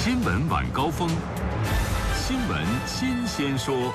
新闻晚高峰，新闻新鲜说。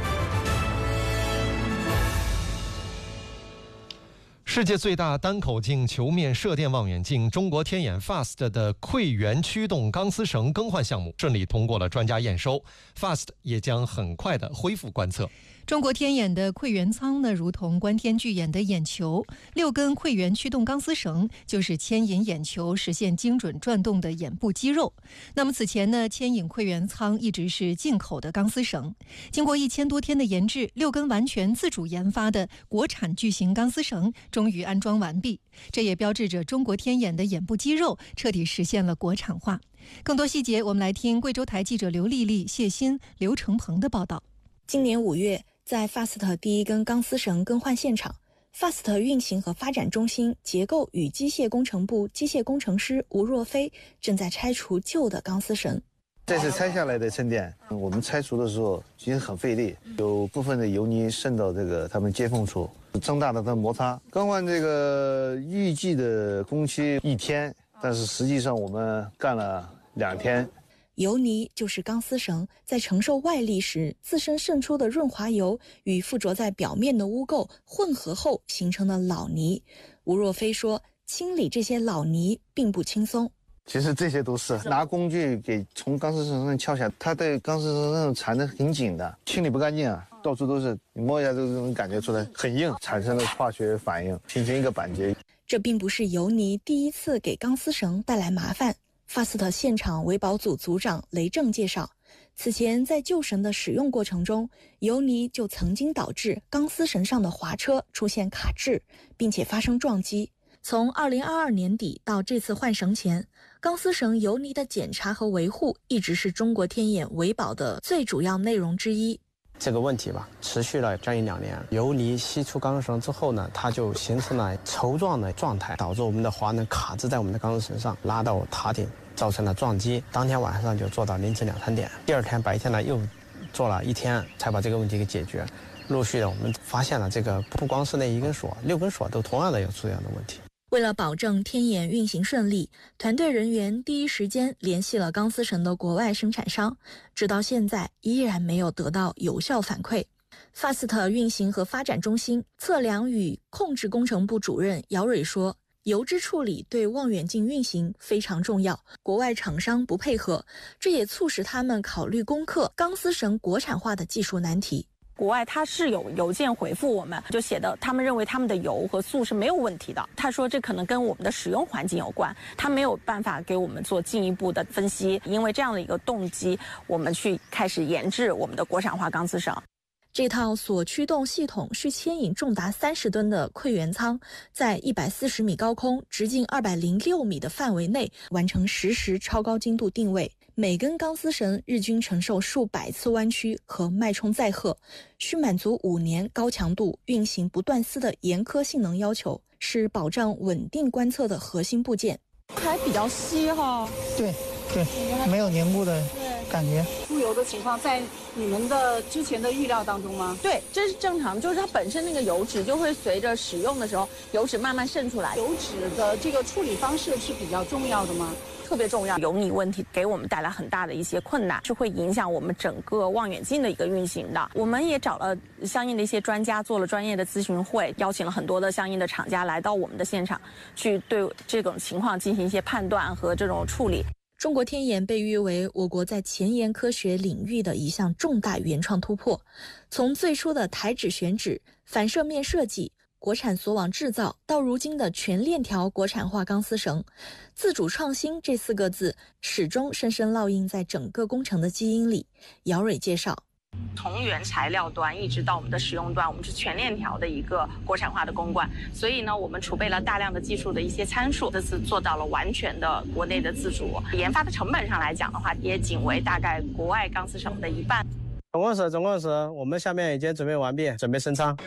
世界最大单口径球面射电望远镜中国天眼 FAST 的馈源驱动钢丝绳更换项目顺利通过了专家验收 ，FAST 也将很快的恢复观测。 中国天眼的馈源舱呢，如同观天巨眼的眼球，6根馈源驱动钢丝绳就是牵引眼球实现精准转动的眼部肌肉。那么此前呢，牵引馈源舱一直是进口的钢丝绳，经过1000多天的研制，6根完全自主研发的国产巨型钢丝绳终于安装完毕，这也标志着中国天眼的眼部肌肉彻底实现了国产化。更多细节我们来听贵州台记者刘丽丽、谢欣、刘成鹏的报道。 今年5月，在 FAST 第一根钢丝绳更换现场， FAST 运行和发展中心结构与机械工程部机械工程师吴若飞正在拆除旧的钢丝绳。 这是拆下来的衬垫，我们拆除的时候其实很费力，有部分的油泥渗到它们接缝处，增大了它的摩擦。更换这个预计的工期1天，但是实际上我们干了2天。 油泥就是钢丝绳在承受外力时自身渗出的润滑油与附着在表面的污垢混合后形成的老泥。吴若飞说，清理这些老泥并不轻松。 其实这些都是拿工具给从钢丝绳上撬下，它对钢丝绳上缠得很紧的，清理不干净啊，到处都是，你摸一下都能感觉出来很硬，产生了化学反应，形成一个板结。 这并不是油泥第一次给钢丝绳带来麻烦。FAST 现场维保组组长雷正介绍，此前在旧绳的使用过程中，油泥就曾经导致钢丝绳上的滑车出现卡滞，并且发生撞击。从2022年底到这次换绳前，钢丝绳油泥的检查和维护一直是中国天眼维保的最主要内容之一。 这个问题吧，持续了将近2年。油泥吸出钢丝绳之后呢，它就形成了稠状的状态，导致我们的滑轮卡滞在我们的钢丝绳上，拉到塔顶，造成了撞击。当天晚上就做到凌晨2、3点，第2天白天呢又做了1天，才把这个问题给解决。陆续的我们发现了这个不光是那1根锁，6根锁都同样的有出这样的问题。 为了保证天眼运行顺利，团队人员第一时间联系了钢丝绳的国外生产商，直到现在依然没有得到有效反馈。FAST 运行和发展中心测量与控制工程部主任姚蕊说，油脂处理对望远镜运行非常重要，国外厂商不配合，这也促使他们考虑攻克钢丝绳国产化的技术难题。 国外他是有邮件回复我们，就写的他们认为他们的油和素是没有问题的。他说这可能跟我们的使用环境有关，他没有办法给我们做进一步的分析。因为这样的一个动机，我们去开始研制我们的国产化钢丝绳。 这套锁驱动系统需牵引重达30吨的馈源舱，在140米高空、直径206米的范围内完成实时超高精度定位。每根钢丝绳日均承受数百次弯曲和脉冲载荷，需满足5年高强度、运行不断丝的严苛性能要求，是保障稳定观测的核心部件。 还比较稀哈， 对，没有凝固的感觉。 出油的情况在你们的之前的预料当中吗？ 对，这是正常，就是它本身那个油脂就会随着使用的时候，油脂慢慢渗出来。 油脂的这个处理方式是比较重要的吗？ 特别重要，油泥问题给我们带来很大的一些困难，是会影响我们整个望远镜的一个运行的。我们也找了相应的一些专家，做了专业的咨询会，邀请了很多的相应的厂家来到我们的现场，去对这种情况进行一些判断和这种处理。 中国天眼被誉为我国在前沿科学领域的一项重大原创突破，从最初的台纸选址、反射面设计、国产锁网制造，到如今的全链条国产化钢丝绳，自主创新这4个字始终深深烙印在整个工程的基因里。姚蕊介绍， 从原材料端一直到我们的使用端，我们是全链条的一个国产化的攻关，所以呢，我们储备了大量的技术的一些参数，这次做到了完全的国内的自主。研发的成本上来讲的话，也仅为大概国外钢丝绳的1半。 总共是我们下面已经准备完毕，准备升舱。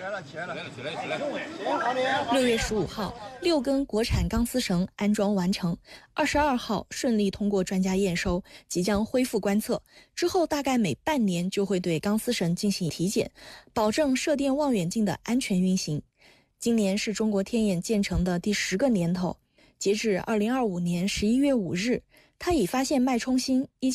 6月15号，6根国产钢丝绳安装完成，22号顺利通过专家验收，即将恢复观测。之后大概每半年就会对钢丝绳进行体检，保证射电望远镜的安全运行。今年是中国天眼建成的第10个年头，截至2025年11月5日，它已发现脉冲星